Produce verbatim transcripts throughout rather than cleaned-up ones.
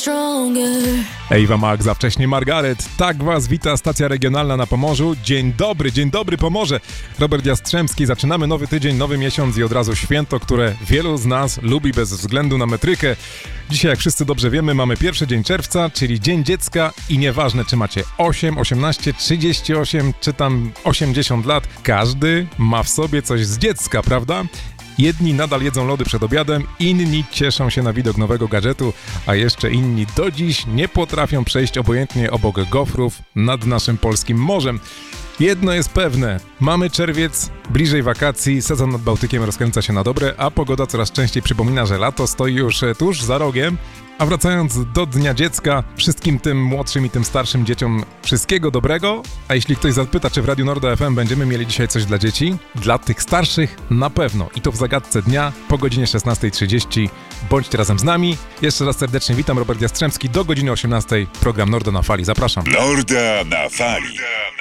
Ewa Max, a wcześniej Margaret. Tak was wita stacja regionalna na Pomorzu. Dzień dobry, dzień dobry Pomorze. Robert Jastrzębski. Zaczynamy nowy tydzień, nowy miesiąc i od razu święto, które wielu z nas lubi bez względu na metrykę. Dzisiaj, jak wszyscy dobrze wiemy, mamy pierwszy dzień czerwca, czyli Dzień Dziecka i nieważne, czy macie osiem, osiemnaście, trzydzieści osiem, czy tam osiemdziesiąt lat, każdy ma w sobie coś z dziecka, prawda? Jedni nadal jedzą lody przed obiadem, inni cieszą się na widok nowego gadżetu, a jeszcze inni do dziś nie potrafią przejść obojętnie obok gofrów nad naszym polskim morzem. Jedno jest pewne, mamy czerwiec, bliżej wakacji, sezon nad Bałtykiem rozkręca się na dobre, a pogoda coraz częściej przypomina, że lato stoi już tuż za rogiem. A wracając do Dnia Dziecka, wszystkim tym młodszym i tym starszym dzieciom wszystkiego dobrego. A jeśli ktoś zapyta, czy w Radiu Norda F M będziemy mieli dzisiaj coś dla dzieci, dla tych starszych na pewno. I to w zagadce dnia po godzinie szesnasta trzydzieści. Bądźcie razem z nami. Jeszcze raz serdecznie witam, Robert Jastrzębski. Do godziny osiemnastej program Norda na Fali. Zapraszam. Norda na Fali.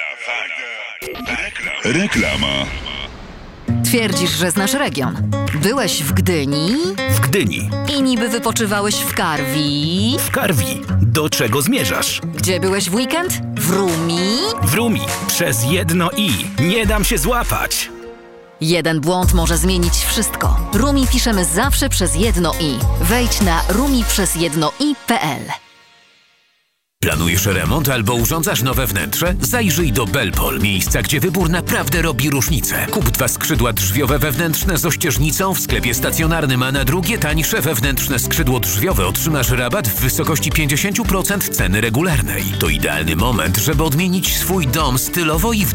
Reklama. Twierdzisz, że znasz region. Byłeś w Gdyni? W Gdyni. I niby wypoczywałeś w Karwi? W Karwi. Do czego zmierzasz? Gdzie byłeś w weekend? W Rumi? W Rumi. Przez jedno i. Nie dam się złapać. Jeden błąd może zmienić wszystko. Rumi piszemy zawsze przez jedno i. Wejdź na rumi przez jedno i kropka pe el. Planujesz remont albo urządzasz nowe wnętrze? Zajrzyj do Belpol, miejsca, gdzie wybór naprawdę robi różnicę. Kup dwa skrzydła drzwiowe wewnętrzne z ościeżnicą w sklepie stacjonarnym, a na drugie tańsze wewnętrzne skrzydło drzwiowe otrzymasz rabat w wysokości pięćdziesiąt procent ceny regularnej. To idealny moment, żeby odmienić swój dom stylowo i w